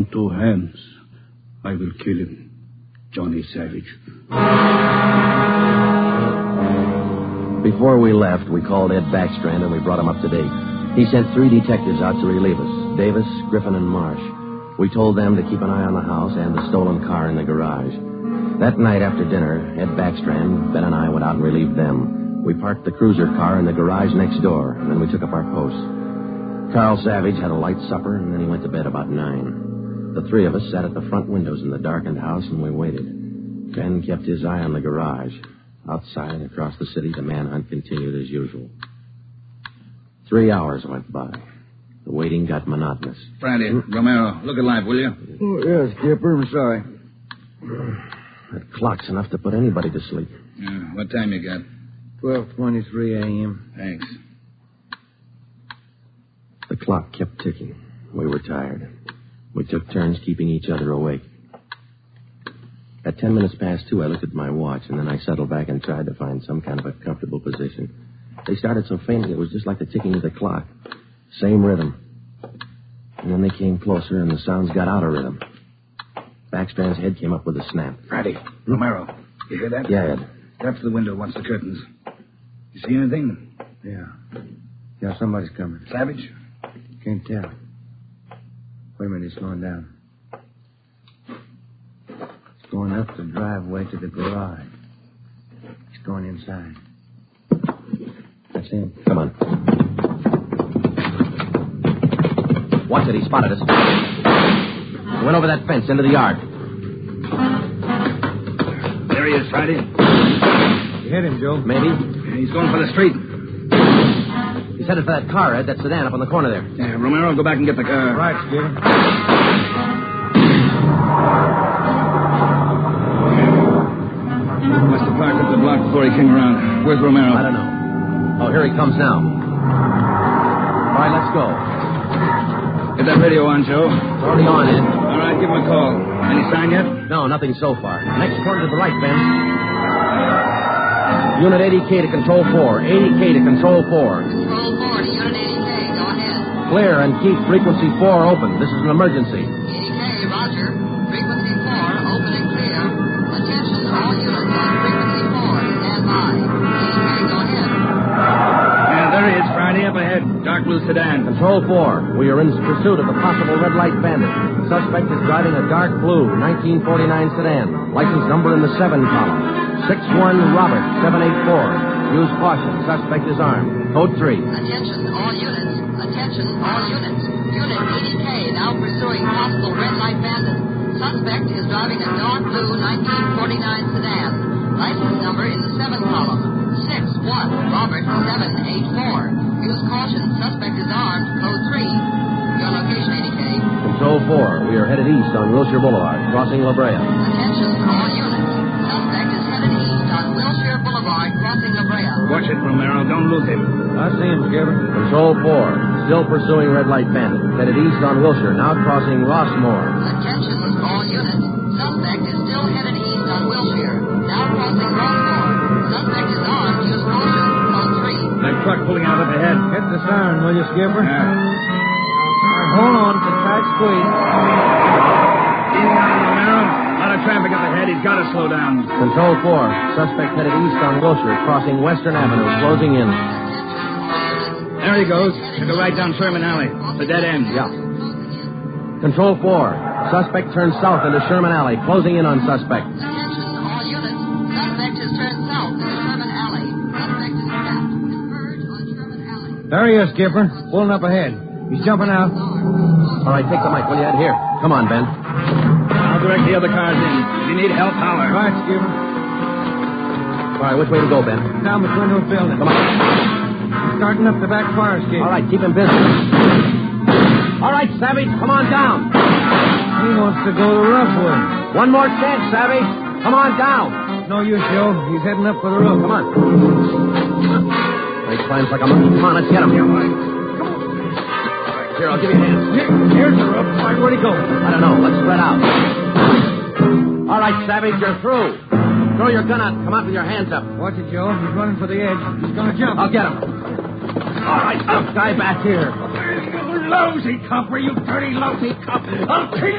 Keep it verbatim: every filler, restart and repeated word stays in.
Two hands. I will kill him. Johnny Savage. Before we left, we called Ed Backstrand and we brought him up to date. He sent three detectives out to relieve us, Davis, Griffin, and Marsh. We told them to keep an eye on the house and the stolen car in the garage. That night after dinner, Ed Backstrand, Ben, and I went out and relieved them. We parked the cruiser car in the garage next door, and then we took up our posts. Carl Savage had a light supper, and then he went to bed about nine. The three of us sat at the front windows in the darkened house, and we waited. Ben kept his eye on the garage. Outside, across the city, the manhunt continued as usual. Three hours went by. The waiting got monotonous. Friday, Romero, look alive, will you? Oh, yes, Skipper. I'm sorry. That clock's enough to put anybody to sleep. Yeah, what time you got? twelve twenty-three a.m. Thanks. The clock kept ticking. We were tired. We took turns keeping each other awake. At ten minutes past two, I looked at my watch, and then I settled back and tried to find some kind of a comfortable position. They started so faintly, it was just like the ticking of the clock. Same rhythm. And then they came closer, and the sounds got out of rhythm. Backstrand's head came up with a snap. Friday, Romero, you hear that? Yeah, Ed. Tap to the window once the curtains. You see anything? Yeah. Yeah, somebody's coming. Savage? Can't tell. Wait a minute, he's slowing down. He's going up the driveway to the garage. He's going inside. That's him. Come on. Watch it, he spotted us. He went over that fence into the yard. There he is, Friday. You hit him, Joe. Maybe. Yeah, he's going for the street. He's headed for that car, Ed, that sedan up on the corner there. Yeah, Romero, go back and get the car. Right, Skipper. Must have parked up the block before he came around. Where's Romero? I don't know. Oh, here he comes now. All right, let's go. Get that radio on, Joe. It's already on, Ed. All right, give him a call. Any sign yet? No, nothing so far. Next corner to the right, Ben. Unit eighty K to Control four. eighty K to Control four. Control four to Unit eighty K. Go ahead. Clear and keep frequency four open. This is an emergency. eighty K, roger. Frequency four, open and clear. Attention, all units on frequency four. Stand by. eighty K, go ahead. Yeah, there he is, Friday, up ahead. Dark blue sedan. Control four. We are in pursuit of a possible red light bandit. Suspect is driving a dark blue nineteen forty-nine sedan. License number in the seven column. six one Robert seven eight four. Use caution. Suspect is armed. Code three. Attention, all units. Attention, all units. Unit eighty K now pursuing possible red light bandit. Suspect is driving a dark blue nineteen forty-nine sedan. License number in the seven column. six one Robert seven eight four. Use caution. Suspect is armed. Code three. Your location, eighty K. Control four. We are headed east on Wilshire Boulevard, crossing La Brea. Attention, all units. Suspect is headed east on Wilshire Boulevard, crossing La Brea. Watch it, Romero. Don't lose him. I see him, Skipper. Control four. Still pursuing red light bandit. Headed east on Wilshire, now crossing Rossmore. Attention, all units. Suspect is still headed east on Wilshire, now crossing Rossmore. Suspect is armed. Use caution. Code three. That truck pulling out up ahead. Hit the siren, will you, Skipper? Yeah. Hold on. It's a tight squeeze. Easy on Romero. A lot of traffic up ahead. He's got to slow down. Control four. Suspect headed east on Wilshire, crossing Western Avenue, closing in. There he goes. Should go right down Sherman Alley. It's a dead end. Yeah. Control four. Suspect turns south into Sherman Alley, closing in on suspect. Attention, all units. Suspect has turned south into Sherman Alley. Suspect is trapped. Converge on Sherman Alley. There he is, Skipper. Pulling up ahead. He's jumping out. All right, take the mic, will you, Ed? Here. Come on, Ben. I'll direct the other cars in. If you need help, holler. Right, Skipper. All right, which way to go, Ben? Down between those buildings. Come on. Starting up the back fire escape. All right, keep him busy. All right, Savage, come on down. He wants to go to Roughwood. One more chance, Savage. Come on down. No use, Joe. He's heading up for the roof. Come on. He climbs like a monkey. Come on, let's get him. Here, Here, I'll give you a hand. Here, here's the roof. All right, where'd he go? I don't know. Let's spread out. All right, Savage, you're through. Throw your gun out. Come out with your hands up. Watch it, Joe. He's running for the edge. He's going to jump. I'll get him. All right, up, guy back here. You lousy copper, you dirty, lousy cop. I'll kill you.